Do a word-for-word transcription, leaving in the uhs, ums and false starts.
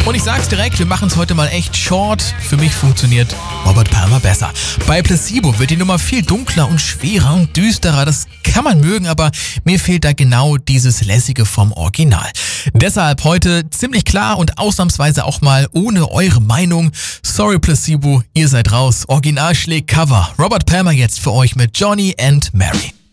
Und ich sag's direkt, wir machen's heute mal echt short. Für mich funktioniert Robert Palmer besser. Bei Placebo wird die Nummer viel dunkler und schwerer und düsterer. Das kann man mögen, aber mir fehlt da genau dieses Lässige vom Original. Deshalb heute ziemlich klar und ausnahmsweise auch mal ohne eure Meinung. Sorry Placebo, ihr seid raus. Original schlägt Cover. Robert Palmer jetzt für euch mit Johnny and Mary.